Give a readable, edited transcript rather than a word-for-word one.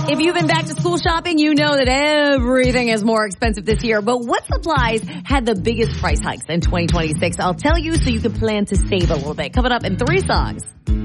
If you've been back to school shopping, you know that everything is more expensive this year. But what supplies had the biggest price hikes in 2026? I'll tell you so you can plan to save a little bit. Coming up in 3 songs.